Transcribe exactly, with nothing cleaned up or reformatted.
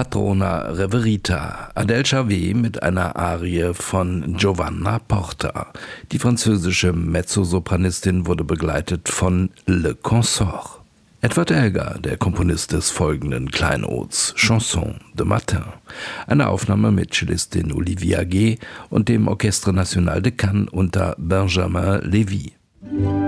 Patrona Reverita, Adèle Charvet mit einer Arie von Giovanna Porta. Die französische Mezzosopranistin wurde begleitet von Le Consort. Edward Elgar, der Komponist des folgenden Kleinods Chanson de Matin. Eine Aufnahme mit Cellistin Olivier Aguet und dem Orchestre National de Cannes unter Benjamin Lévy.